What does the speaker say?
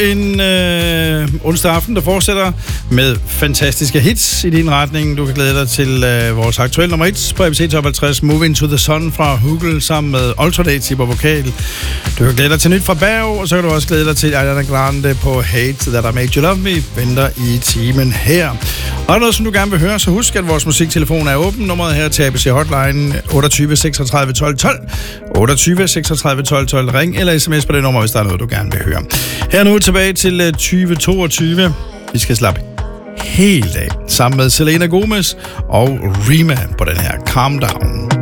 En onsdag aften, der fortsætter med fantastiske hits i din retning. Du kan glæde dig til vores aktuelle nummer 1 på ABC Top 50, Moving to the Sun fra Hugel sammen med Alternative på vokal. Du kan glæde dig til nyt fra Berg, og så kan du også glæde dig til Ariana Grande på Hate That I Made You Love Me, venter i timen her. Og er noget, som du gerne vil høre, så husk, at vores musiktelefon er åben. Nummeret her til ABC Hotline 28 36 12 12. 28 36 12 12. Ring eller sms på det nummer, hvis der er noget, du gerne vil høre. Her nu tilbage til 2022. Vi skal slappe helt af sammen med Selena Gomez og Rema på den her Calm Down.